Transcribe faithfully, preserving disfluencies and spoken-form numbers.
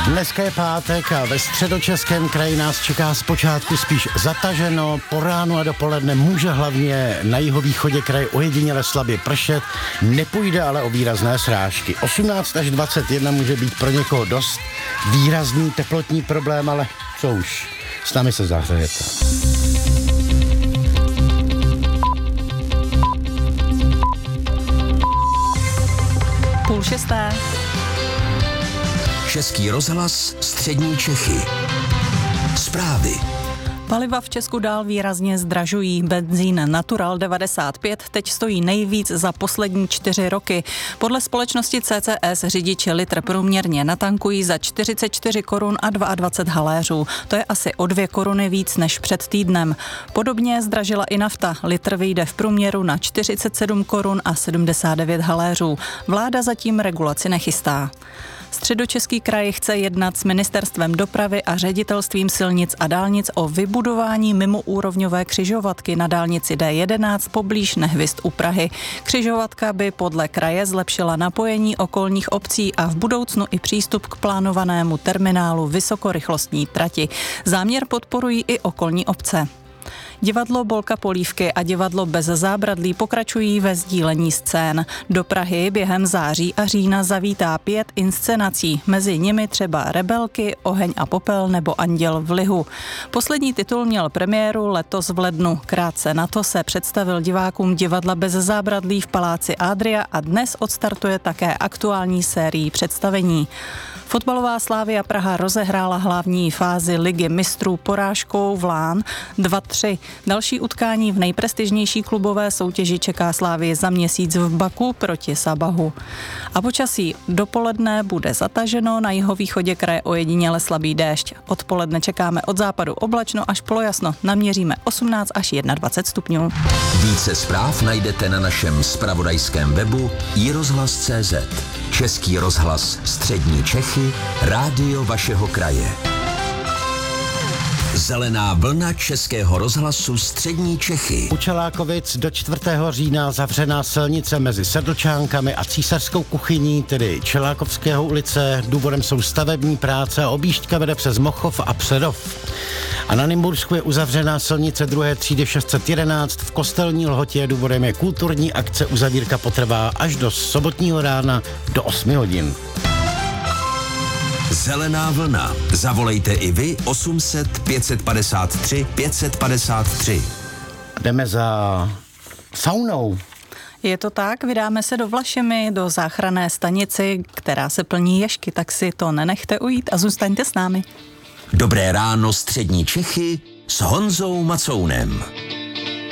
Dneska je pátek a ve středočeském kraji nás čeká zpočátku spíš zataženo, po ránu a dopoledne může hlavně na jihovýchodě kraje ojediněle slabě pršet, nepůjde ale o výrazné srážky. osmnáct až dvacet jedna může být pro někoho dost výrazný teplotní problém, ale co už, s námi se zahřejete. Půl šesté. Český rozhlas, střední Čechy. Zprávy. Paliva v Česku dál výrazně zdražují. Benzín Natural devadesát pět teď stojí nejvíc za poslední čtyři roky. Podle společnosti C C S řidiči litr průměrně natankují za čtyřicet čtyři korun a dvacet dva haléřů. To je asi o dvě koruny víc než před týdnem. Podobně zdražila i nafta. Litr vyjde v průměru na čtyřicet sedm korun a sedmdesát devět haléřů. Vláda zatím regulaci nechystá. Středočeský kraj chce jednat s ministerstvem dopravy a ředitelstvím silnic a dálnic o vybudování mimoúrovňové křižovatky na dálnici D jedenáct poblíž Nehvyst u Prahy. Křižovatka by podle kraje zlepšila napojení okolních obcí a v budoucnu i přístup k plánovanému terminálu vysokorychlostní trati. Záměr podporují i okolní obce. Divadlo Bolka Polívky a divadlo Bez zábradlí pokračují ve sdílení scén. Do Prahy během září a října zavítá pět inscenací, mezi nimi třeba Rebelky, Oheň a popel nebo Anděl v lihu. Poslední titul měl premiéru letos v lednu. Krátce na to se představil divákům divadla Bez zábradlí v paláci Adria a dnes odstartuje také aktuální sérii představení. Fotbalová Slavia Praha rozehrála hlavní fázi Ligy mistrů porážkou Vlán dva tři. Další utkání v nejprestižnější klubové soutěži čeká Slavii za měsíc v Baku proti Sabahu. A počasí dopoledne bude zataženo, na jihovýchodě kraje ojediněle slabý déšť. Odpoledne čekáme od západu oblačno až polojasno. Naměříme osmnáct až dvacet jedna stupňů. Více zpráv najdete na našem zpravodajském webu i rozhlas tečka cé zet. Český rozhlas, střední Čechy, rádio vašeho kraje. Zelená vlna Českého rozhlasu střední Čechy. U Čelákovic do čtvrtého října zavřená silnice mezi Sedlčánkami a Císařskou kuchyní, tedy Čelákovského ulice. Důvodem jsou stavební práce a objížďka vede přes Mochov a Přerov. A na Nymbursku je uzavřená silnice druhé třídy šest set jedenáct. V Kostelní Lhotě důvodem je kulturní akce. Uzavírka potrvá až do sobotního rána do osmi hodin. Zelená vlna. Zavolejte i vy osm set pět set padesát tři pět set padesát tři. Jdeme za saunou. Je to tak, vydáme se do Vlašimi, do záchranné stanici, která se plní ježky, tak si to nenechte ujít a zůstaňte s námi. Dobré ráno střední Čechy s Honzou Macounem.